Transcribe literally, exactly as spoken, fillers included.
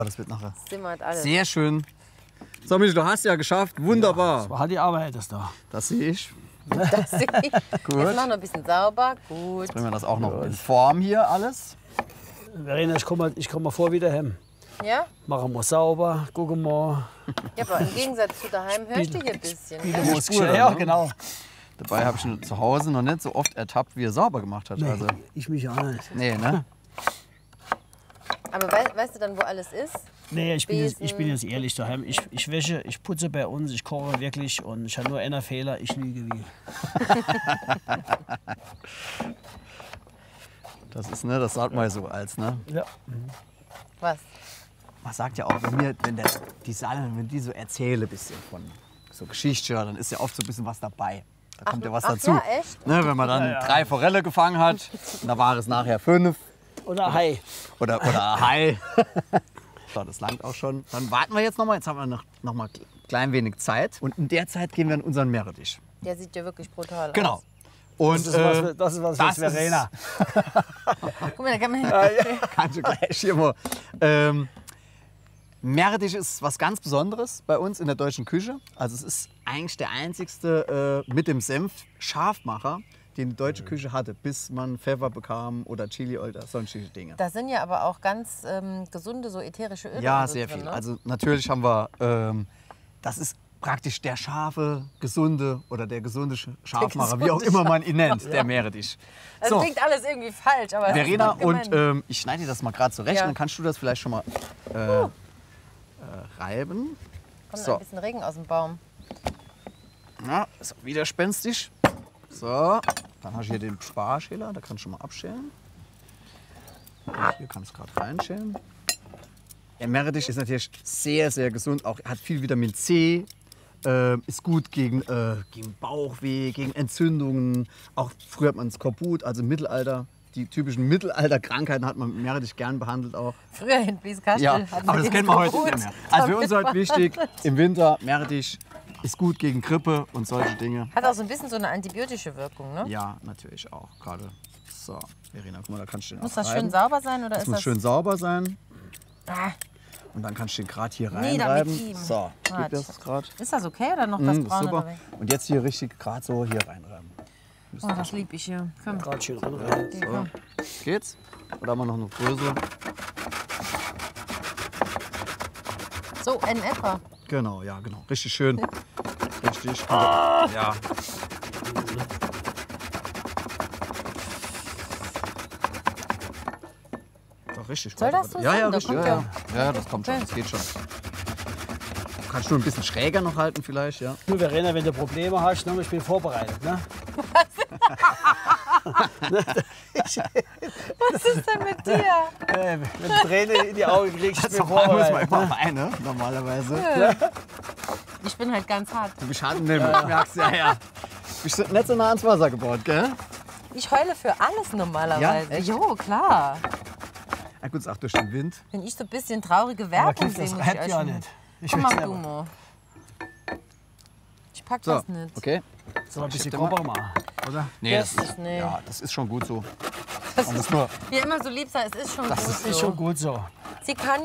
Das wird nachher. Das zimmert alles. Sehr schön. So, Michel, du hast ja geschafft. Wunderbar. Das war halt die Arbeit, das da. Das sehe ich. Das sehe ich. Gut. Jetzt noch ein bisschen sauber. Gut. Jetzt bringen wir das auch noch in Form hier alles. Verena, ich komme mal, ich komm mal vor wie daheim. Ja? Machen wir sauber, gucken wir. Ja, aber im Gegensatz zu daheim hörst du hier ein bisschen. Wie gell? du musst. Spur da, Ja, ne? genau. Dabei habe ich ihn zu Hause noch nicht so oft ertappt, wie er sauber gemacht hat. Nee, Also, ich mich auch nicht. nee, ne? Aber wei weißt du dann, wo alles ist? Nee, ich bin, jetzt, ich Besen. bin jetzt ehrlich daheim. Ich, ich wäsche, ich putze bei uns, ich koche wirklich und ich habe nur einen Fehler, ich lüge wie. Das ist, ne, das sagt man so als, ne? Ja. Was? Man sagt ja auch, wenn, mir, wenn der, die Salmen, wenn die so erzählen ein bisschen von so Geschichte, dann ist ja oft so ein bisschen was dabei. Da kommt ja was ach dazu. ja, echt? Ne, wenn man dann drei Forelle gefangen hat, und da war es nachher fünf Oder Hai. oder, oder ein Hai. So, das langt auch schon. Dann warten wir jetzt noch mal. Jetzt haben wir noch, noch mal ein klein wenig Zeit. Und in der Zeit gehen wir in unseren Meerrettich. Der sieht ja wirklich brutal Genau. aus. Und, Das ist was, äh, für- das ist was das für Verena. Guck mal, da kann man. kannst du gleich hier mal. Ähm, Meerrettich ist was ganz Besonderes bei uns in der deutschen Küche. Also es ist eigentlich der einzigste äh, mit dem Senf Scharfmacher, den die deutsche Küche hatte, bis man Pfeffer bekam oder Chili oder sonstige Dinge. Da sind ja aber auch ganz ähm, gesunde, so ätherische Öle. Ja, und so sehr drin, viel. Ne? Also natürlich haben wir, ähm, das ist praktisch der scharfe, gesunde oder der gesunde Sch- Scharfmacher, wie auch gesunde immer man ihn nennt, der Meerrettich. das So, klingt alles irgendwie falsch, aber. es ist Verena, gut und gemeint. ähm, ich schneide dir das mal gerade zurecht, Ja. dann kannst du das vielleicht schon mal äh, äh, reiben. Kommt so. ein bisschen Regen aus dem Baum. Ja, ist auch widerspenstig. So, dann hast du hier den Sparschäler, da kannst du schon mal abschälen. Und hier kannst du gerade reinschälen. Der Meerrettich ist natürlich sehr, sehr gesund, auch hat viel Vitamin C, äh, ist gut gegen, äh, gegen Bauchweh, gegen Entzündungen. Auch früher hat man Skorbut, also im Mittelalter. Die typischen Mittelalterkrankheiten hat man mit Meerrettich gern behandelt auch. Früher in Blieskastel Ja, hatten aber wir das den kennen wir heute Skorbut. nicht mehr. Also für uns heute wichtig, im Winter Meerrettich ist gut gegen Grippe und solche Dinge. Hat auch so ein bisschen so eine antibiotische Wirkung, ne? Ja, natürlich auch gerade. So, Verena, guck mal, da kannst du den Muss auch das reiben. schön sauber sein oder Das ist muss das? schön sauber sein. Ah, Und dann kannst du den gerade hier Nee, damit reinreiben. ihm. So, gib Warte. das gerade. ist das okay oder noch das Mm, das ist Braune super. dabei? Und jetzt hier richtig gerade so hier reinreiben. Oh, das lieb ich hier. Komm. Gerade schön ranrein. So. Geht's? Oder haben wir noch eine Größe? So, ein etwa. Genau, ja, genau. Richtig schön. Richtig. Ja. Doch, richtig. Soll Warte, das so warte. Ja, ja, sein? Da richtig. kommt Ja, der- ja. ja, das kommt schon. Okay. Das geht schon. Kannst du ein bisschen schräger noch halten vielleicht, ja? Du, Verena, wenn du Probleme hast, ne, ich bin vorbereitet. Ne? Was ist denn mit dir? Äh, wenn du Tränen in die Augen kriegst, ich bin So muss man vorbereitet. immer Ne? Beine, normalerweise. Ich bin halt ganz hart. Du bist hart im Nehmen, ich merk's, ja, ja. Du bist nicht so nah ans Wasser gebaut, gell? Ich heule für alles normalerweise. Ja, echt? Jo, klar. Ja gut, ist auch durch den Wind. Wenn ich so ein bisschen traurige Aber Werbung Cliff, sehe, das muss ich reibt euch ja schon- nicht. Ich Komm, will's mach du selber. mal. Ich pack So, das nicht. okay. Soll ein bisschen Schieb dir mal. grober machen, oder? Nee, Das das, ist- ist, nee. ja, das ist schon gut so. Man muss nur Wie immer so lieb sein, es ist schon gut Das so. ist schon gut so. Sie kann